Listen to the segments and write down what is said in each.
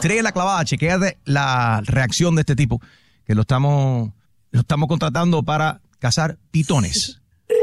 Estrella La Clavada, chequéate la reacción de este tipo, que lo estamos contratando para cazar pitones.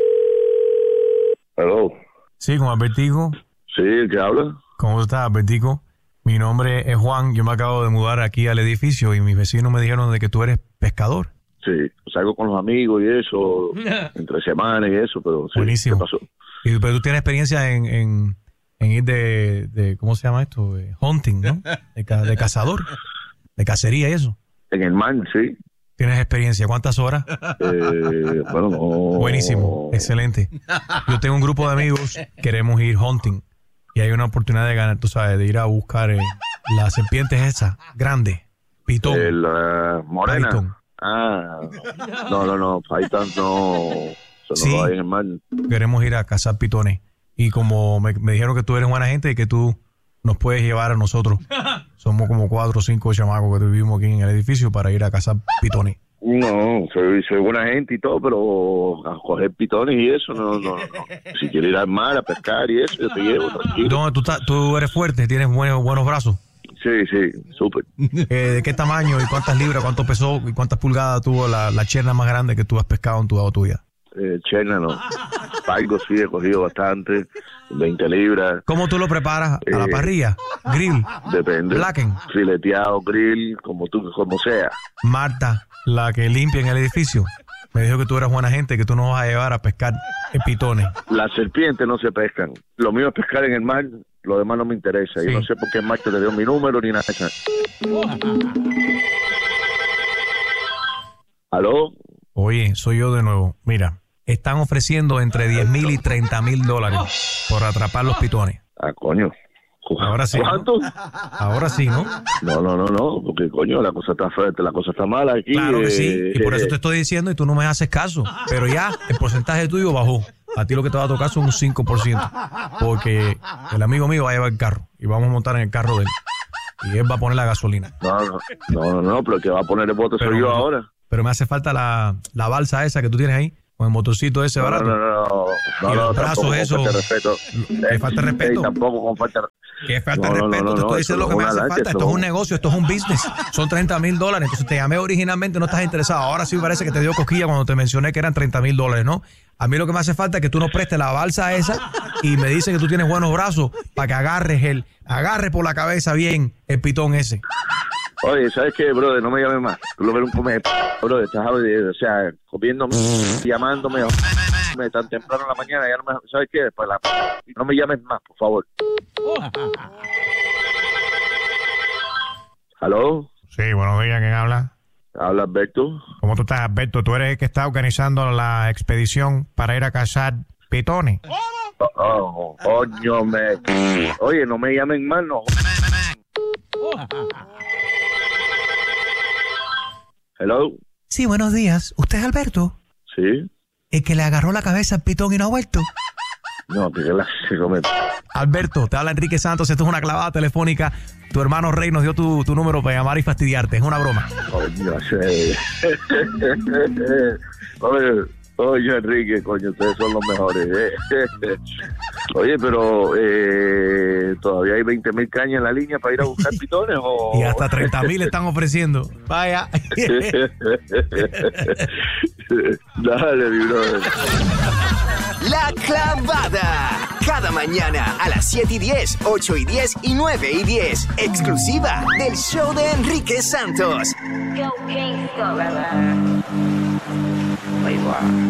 Hello. Sí, con Albertico. Sí, ¿el que habla? ¿Cómo estás, Albertico? Mi nombre es Juan, yo me acabo de mudar aquí al edificio y mis vecinos me dijeron de que tú eres pescador. Sí, salgo con los amigos y eso, entre semanas y eso, pero sí. Buenísimo. ¿Qué pasó? Pero tú tienes experiencia en ir de ¿cómo se llama esto? Hunting, ¿no? De cazador, de cacería y eso. En el mar, sí. ¿Tienes experiencia? ¿Cuántas horas? Bueno, no. Buenísimo, excelente. Yo tengo un grupo de amigos, queremos ir hunting y hay una oportunidad de ganar, tú sabes, de ir a buscar las serpientes esas, grandes, pitón. Morena. Python. No, Python no. Eso Sí. no lo hay en el mar. Queremos ir a cazar pitones. Y como me dijeron que tú eres buena gente y que tú nos puedes llevar a nosotros. Somos como 4 o 5 chamacos que vivimos aquí en el edificio para ir a cazar pitones. No, soy buena gente y todo, pero a coger pitones y eso, no. Si quieres ir al mar a pescar y eso, yo te llevo, tranquilo. ¿Dónde tú eres fuerte? ¿Tienes buenos brazos? Sí, súper. ¿De qué tamaño y cuántas libras, cuánto pesó y cuántas pulgadas tuvo la cherna más grande que tú has pescado en tu vida? Cherna no. Algo sí, he cogido bastante, 20 libras. ¿Cómo tú lo preparas? ¿A la parrilla? ¿Grill? Depende. ¿Blacken? Fileteado, grill, como sea. Marta, la que limpia en el edificio, me dijo que tú eras buena gente, que tú nos vas a llevar a pescar pitones. Las serpientes no se pescan. Lo mío es pescar en el mar, lo demás no me interesa. Sí. Yo no sé por qué el mar te dio mi número ni nada de eso. ¿Aló? Oye, soy yo de nuevo. Mira, están ofreciendo entre $10,000 y $30,000 por atrapar los pitones. Coño. Ahora sí, ¿no? ¿Cuánto? Ahora sí, ¿no? No, porque coño, la cosa está fuerte, la cosa está mala aquí. Claro que sí, y por eso te estoy diciendo y tú no me haces caso. Pero ya, el porcentaje tuyo bajó. A ti lo que te va a tocar son un 5%. Porque el amigo mío va a llevar el carro y vamos a montar en el carro de él. Y él va a poner la gasolina. No, pero el que va a poner el bote soy yo ahora. Pero me hace falta la balsa esa que tú tienes ahí, con el motorcito ese barato. No, y los brazos eso. Respeto. ¿Qué falta de respeto? Tampoco con falta. ¿Qué falta de respeto? Te estoy diciendo lo que me hace falta. Esto es un negocio, esto es un business. Son $30,000. Entonces te llamé originalmente, no estás interesado. Ahora sí me parece que te dio cosquilla cuando te mencioné que eran $30,000, ¿no? A mí lo que me hace falta es que tú nos prestes la balsa esa y me dices que tú tienes buenos brazos para que agarres por la cabeza bien el pitón ese. Oye, ¿sabes qué, brother? No me llames más. Tú lo ves un come, brother. Estás, o sea, comiéndome, llamándome tan temprano en la mañana. Ya no me, ¿sabes qué? Pues no me llames más, por favor. ¿Aló? Sí, buenos días. ¿Quién habla? Habla Alberto. ¿Cómo tú estás, Alberto? Tú eres el que está organizando la expedición para ir a cazar pitones. Coño, oye, no me llamen más, no. Hello. Sí, buenos días. ¿Usted es Alberto? Sí. ¿El que le agarró la cabeza al pitón y no ha vuelto? No, que se come. Alberto, te habla Enrique Santos. Esto es una clavada telefónica. Tu hermano Rey nos dio tu número para llamar y fastidiarte. Es una broma. Coño, Oye, Enrique, coño, ustedes son los mejores. Oye, pero todavía hay 20,000 cañas en la línea para ir a buscar pitones o... Y hasta 30,000 están ofreciendo. Vaya. Dale, mi brother. La Clavada. Cada mañana a las 7:10, 8:10 y 9:10. Exclusiva del show de Enrique Santos. Yo, Kingston.